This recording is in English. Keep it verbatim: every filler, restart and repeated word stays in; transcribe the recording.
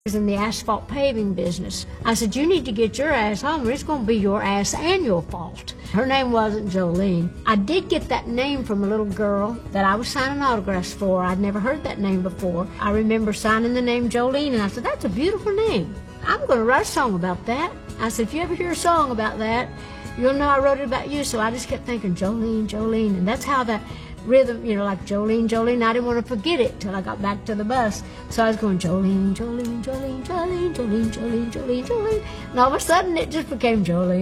was in the asphalt paving business. I said, you need to get your ass home, or it's going to be your ass and your fault. Her name wasn't Jolene. I did get that name from a little girl that I was signing autographs for. I'd never heard that name before. I remember signing the name Jolene, and I said, that's a beautiful name. I'm going to write a song about that. I said, if you ever hear a song about that, you'll know I wrote it about you. So I just kept thinking, Jolene, Jolene, and that's how that rhythm, you know, like Jolene, Jolene. I didn't want to forget it till I got back to the bus. So I was going Jolene, Jolene, Jolene, Jolene, Jolene, Jolene, Jolene, Jolene, and all of a sudden it just became Jolene.